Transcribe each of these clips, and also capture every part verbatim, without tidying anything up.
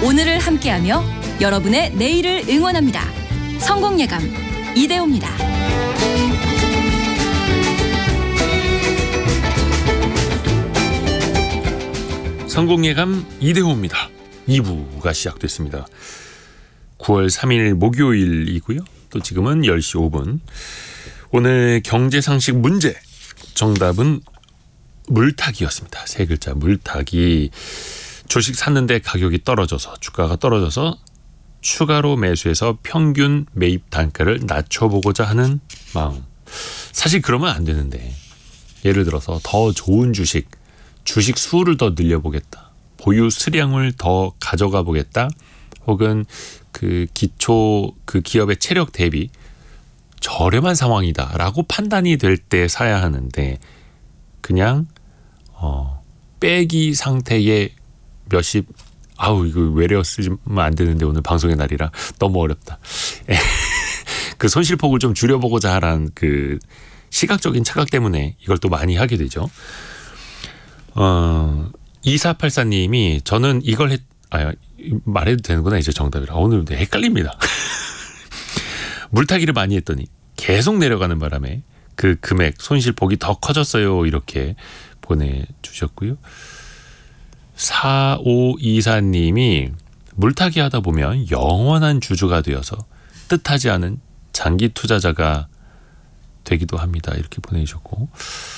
오늘을 함께하며 여러분의 내일을 응원합니다. 성공예감 이대호입니다. 성공예감 이대호입니다. 이 부가 시작됐습니다. 구월 삼일 목요일이고요. 또 지금은 열 시 오 분. 오늘 경제상식 문제 정답은 물타기였습니다. 세 글자 물타기. 주식 샀는데 가격이 떨어져서 주가가 떨어져서 추가로 매수해서 평균 매입 단가를 낮춰보고자 하는 마음. 사실 그러면 안 되는데, 예를 들어서 더 좋은 주식, 주식 수를 더 늘려보겠다, 보유 수량을 더 가져가 보겠다, 혹은 그 기초 그 기업의 체력 대비 저렴한 상황이다라고 판단이 될 때 사야 하는데, 그냥 어, 빼기 상태의 몇십, 아우 이거 외래어 쓰면 안 되는데 오늘 방송의 날이라 너무 어렵다. 그 손실폭을 좀 줄여보고자 하는 그 시각적인 착각 때문에 이걸 또 많이 하게 되죠. 어, 이사팔사님이 저는 이걸 했, 아, 말해도 되는구나 이제 정답이라. 오늘 헷갈립니다. 물타기를 많이 했더니 계속 내려가는 바람에 그 금액 손실폭이 더 커졌어요. 이렇게 보내주셨고요. 사오이사님이 물타기 하다 보면 영원한 주주가 되어서 뜻하지 않은 장기 투자자가 되기도 합니다. 이렇게 보내주셨고,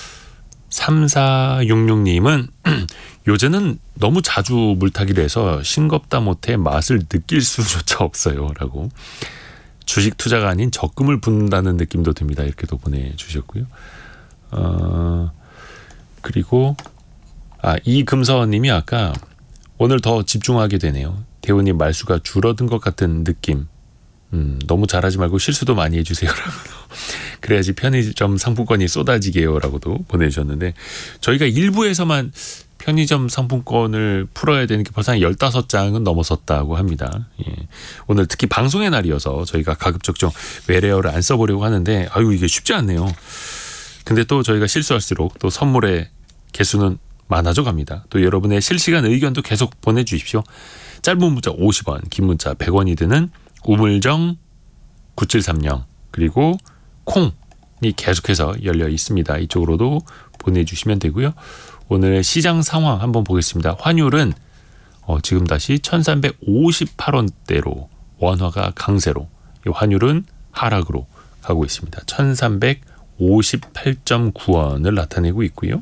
삼사육육님은 요새는 너무 자주 물타기를 해서 싱겁다 못해 맛을 느낄 수조차 없어요. 라고. 주식 투자가 아닌 적금을 붓는다는 느낌도 듭니다. 이렇게도 보내주셨고요. 어, 그리고 아, 이금서님이 아까 오늘 더 집중하게 되네요. 대우님 말수가 줄어든 것 같은 느낌. 음, 너무 잘하지 말고 실수도 많이 해주세요. 그래야지 편의점 상품권이 쏟아지게요. 라고도 보내주셨는데, 저희가 일부에서만 편의점 상품권을 풀어야 되는 게 벌써 한 열다섯 장은 넘어섰다고 합니다. 예. 오늘 특히 방송의 날이어서 저희가 가급적 좀 외래어를 안 써보려고 하는데, 아유 이게 쉽지 않네요. 근데 또 저희가 실수할수록 또 선물의 개수는 많아져 갑니다. 또 여러분의 실시간 의견도 계속 보내주십시오. 짧은 문자 오십 원, 긴 문자 백 원이 드는 우물정 구칠삼공, 그리고 콩이 계속해서 열려 있습니다. 이쪽으로도 보내주시면 되고요. 오늘 시장 상황 한번 보겠습니다. 환율은 어, 지금 다시 천삼백오십팔 원대로 원화가 강세로, 이 환율은 하락으로 가고 있습니다. 천삼백오십팔 점 구 원을 나타내고 있고요.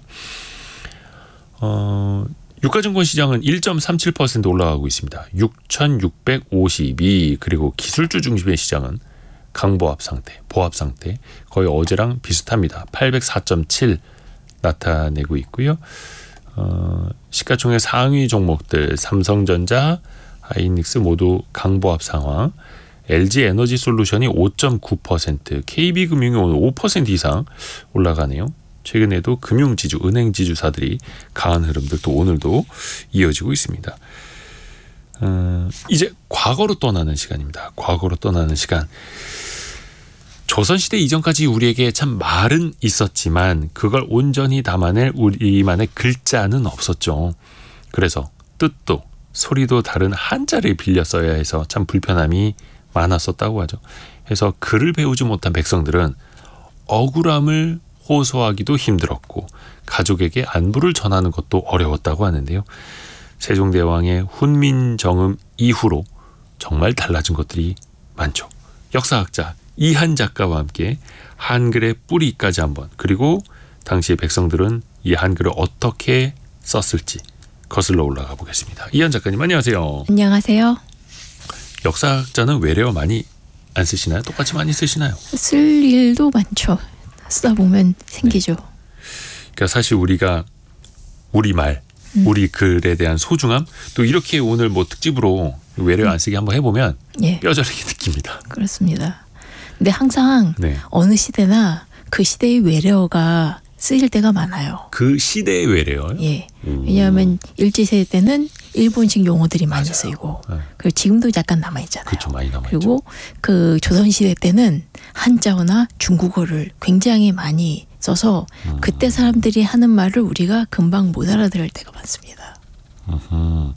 어, 유가증권 시장은 일 점 삼칠 퍼센트 올라가고 있습니다. 육천육백오십이. 그리고 기술주 중심의 시장은 강보합 상태, 보합 상태, 거의 어제랑 비슷합니다. 팔백사 점 칠 나타내고 있고요. 어, 시가총액 상위 종목들 삼성전자, 하이닉스 모두 강보합 상황. 엘지에너지솔루션이 오 점 구 퍼센트, 케이비금융이 오늘 오 퍼센트 이상 올라가네요. 최근에도 금융지주, 은행지주사들이 강한 흐름들 또 오늘도 이어지고 있습니다. 어, 이제 과거로 떠나는 시간입니다. 과거로 떠나는 시간. 조선시대 이전까지 우리에게 참 말은 있었지만 그걸 온전히 담아낼 우리만의 글자는 없었죠. 그래서 뜻도 소리도 다른 한자를 빌려 써야 해서 참 불편함이 많았었다고 하죠. 그래서 글을 배우지 못한 백성들은 억울함을 호소하기도 힘들었고 가족에게 안부를 전하는 것도 어려웠다고 하는데요. 세종대왕의 훈민정음 이후로 정말 달라진 것들이 많죠. 역사학자 이한 작가와 함께 한글의 뿌리까지 한번, 그리고 당시의 백성들은 이 한글을 어떻게 썼을지 거슬러 올라가 보겠습니다. 이한 작가님 안녕하세요. 안녕하세요. 역사학자는 외래어 많이 안 쓰시나요? 똑같이 많이 쓰시나요? 쓸 일도 많죠. 쓰다 보면 생기죠. 네. 그러니까 사실 우리가 우리말, 음. 우리 글에 대한 소중함, 또 이렇게 오늘 뭐 특집으로 외래어 안 쓰기 한번 해보면 예. 뼈저리게 느낍니다. 그렇습니다. 근데 항상 네. 어느 시대나 그 시대의 외래어가 쓰일 때가 많아요. 그 시대의 외래어요? 예. 음. 왜냐하면 일제시대 때는 일본식 용어들이 많이 맞아요. 쓰이고 네. 그리고 지금도 약간 남아있잖아요. 그렇죠. 많이 남아있죠. 그리고 그 조선시대 때는 한자어나 중국어를 굉장히 많이 써서 음. 그때 사람들이 하는 말을 우리가 금방 못 알아들을 때가 많습니다. 음.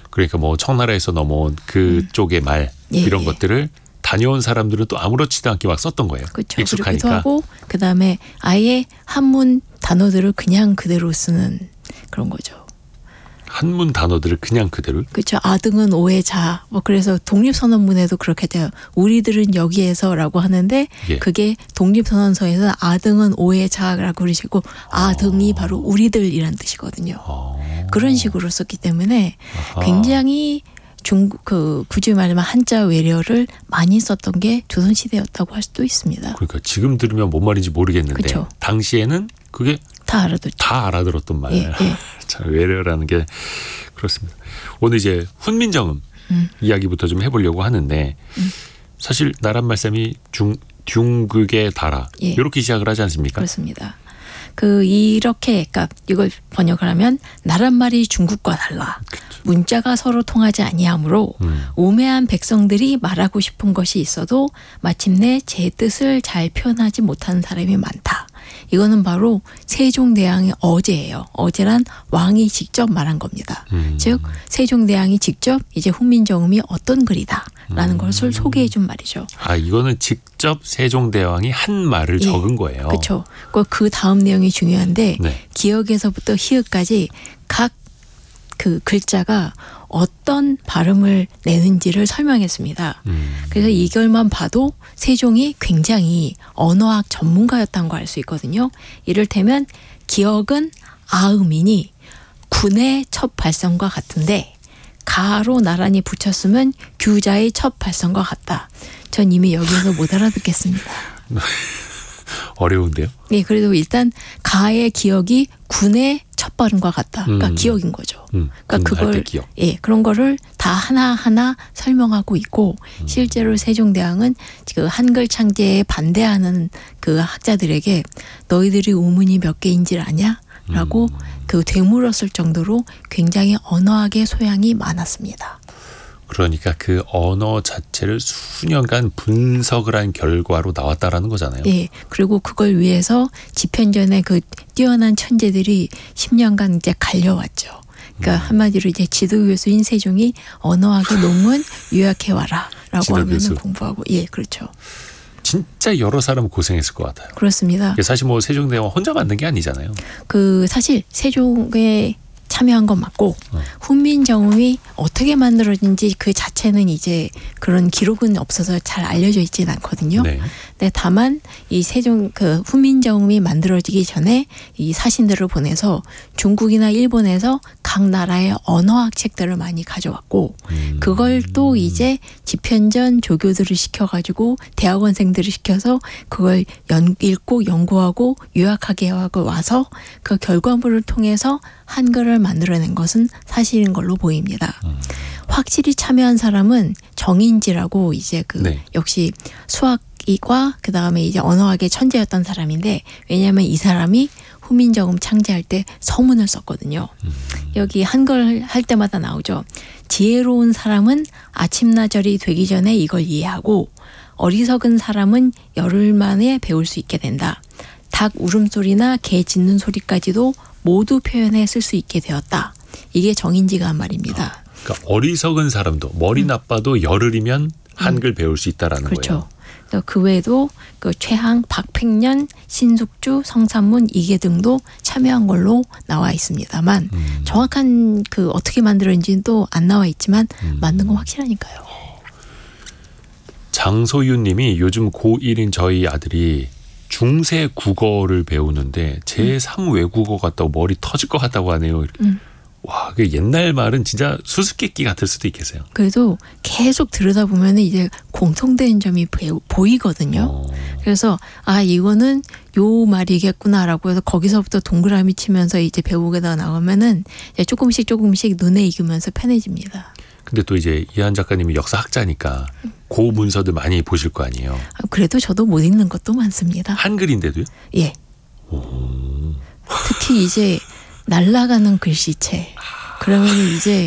그러니까 뭐 청나라에서 넘어온 그쪽의 음. 말 예, 이런 예. 것들을 다녀온 사람들은 또 아무렇지도 않게 막 썼던 거예요. 그렇죠. 익숙하니까. 하고 그다음에 아예 한문 단어들을 그냥 그대로 쓰는 그런 거죠. 한문 단어들을 그냥 그대로? 그렇죠. 아등은 오의 자. 뭐 그래서 독립선언문에도 그렇게 돼요. 우리들은 여기에서라고 하는데 예. 그게 독립선언서에서 아등은 오의 자라고 그러시고 아등이 아. 바로 우리들이란 뜻이거든요. 아. 그런 식으로 썼기 때문에 아하. 굉장히 중국 그 굳이 말하면 한자 외래어를 많이 썼던 게 조선시대였다고 할 수도 있습니다. 그러니까 지금 들으면 뭔 말인지 모르겠는데 그쵸? 당시에는 그게 다 알아듣죠. 다 알아들었던 말. 예, 예. 자, 외래어라는 게 그렇습니다. 오늘 이제 훈민정음 음. 이야기부터 좀 해보려고 하는데 음. 사실 나란 말씀이 중 둥극의 달아 예. 이렇게 시작을 하지 않습니까? 그렇습니다. 그 이렇게 그러니까 이걸 번역을 하면 나란 말이 중국과 달라. 그쵸. 문자가 서로 통하지 아니하므로 음. 우매한 백성들이 말하고 싶은 것이 있어도 마침내 제 뜻을 잘 표현하지 못하는 사람이 많다. 이거는 바로 세종대왕의 어제예요. 어제란 왕이 직접 말한 겁니다. 음. 즉 세종대왕이 직접 이제 훈민정음이 어떤 글이다라는 음. 것을 소개해 준 말이죠. 아 이거는 직접 세종대왕이 한 말을 예. 적은 거예요. 그렇죠. 그 다음 내용이 중요한데 네. 기역에서부터 희읍까지 각 그 글자가 어떤 발음을 내는지를 설명했습니다. 음. 그래서 이걸만 봐도 세종이 굉장히 언어학 전문가였다는 걸 알 수 있거든요. 이를테면 기역은 아음이니 군의 첫 발성과 같은데 가로 나란히 붙였으면 규자의 첫 발성과 같다. 전 이미 여기서 못 알아듣겠습니다. 어려운데요? 네, 그래도 일단 가의 기역이 군의 첫 발음과 같다. 그러니까 음. 기역인 거죠. 음. 그러니까 그걸 예 그런 거를 다 하나 하나 설명하고 있고 음. 실제로 세종대왕은 그 한글 창제에 반대하는 그 학자들에게 너희들이 우문이 몇 개인지를 아냐?라고 음. 그 되물었을 정도로 굉장히 언어학의 소양이 많았습니다. 그러니까 그 언어 자체를 수년간 분석을 한 결과로 나왔다라는 거잖아요. 네. 그리고 그걸 위해서 집현전의 그 뛰어난 천재들이 십 년간 이제 갈려왔죠. 그러니까 음. 한마디로 이제 지도 교수인 세종이 언어학의 논문 요약해 와라라고 하면 공부하고 예, 그렇죠. 진짜 여러 사람 고생했을 것 같아요. 그렇습니다. 사실 뭐 세종대왕 혼자 만든 게 아니잖아요. 그 사실 세종의 참여한 건 맞고 어. 훈민정음이 어떻게 만들어진지 그 자체는 이제 그런 기록은 없어서 잘 알려져 있지는 않거든요. 네. 근데 다만 이 세종 그 훈민정음이 만들어지기 전에 이 사신들을 보내서 중국이나 일본에서 각 나라의 언어학 책들을 많이 가져왔고 음. 그걸 또 이제 집현전 조교들을 시켜가지고 대학원생들을 시켜서 그걸 연, 읽고 연구하고 요약하게 하고 와서 그 결과물을 통해서 한글을 만들어낸 것은 사실인 걸로 보입니다. 음. 확실히 참여한 사람은 정인지라고 이제 그 네. 역시 수학과 그 다음에 이제 언어학의 천재였던 사람인데 왜냐하면 이 사람이 훈민정음 창제할 때 서문을 썼거든요. 음. 여기 한글 할 때마다 나오죠. 지혜로운 사람은 아침나절이 되기 전에 이걸 이해하고 어리석은 사람은 열흘 만에 배울 수 있게 된다. 닭 울음소리나 개 짖는 소리까지도 모두 표현해 쓸 수 있게 되었다. 이게 정인지가 한 말입니다. 그러니까 어리석은 사람도 머리 음. 나빠도 열흘이면 한글 음. 배울 수 있다라는 그렇죠. 거예요. 그 외에도 그 최항, 박팽년, 신숙주, 성산문, 이계 등도 참여한 걸로 나와 있습니다만 음. 정확한 그 어떻게 만들었는지는 또 안 나와 있지만 음. 만든 건 확실하니까요. 장소윤님이 요즘 고일인 저희 아들이 중세 국어를 배우는데 제삼 외국어 같다고 머리 터질 것 같다고 하네요. 음. 와, 그 옛날 말은 진짜 수수께끼 같을 수도 있겠어요. 그래도 계속 들여다보면 이제 공통된 점이 보이거든요. 어. 그래서 아 이거는 요 말이겠구나라고 해서 거기서부터 동그라미 치면서 이제 배우게다 나오면은 이제 조금씩 조금씩 눈에 익으면서 편해집니다. 근데 또 이제 이한 작가님이 역사학자니까 고 문서들 많이 보실 거 아니에요. 그래도 저도 못 읽는 것도 많습니다. 한글인데도요? 예. 오. 특히 이제 날아가는 글씨체. 그러면 이제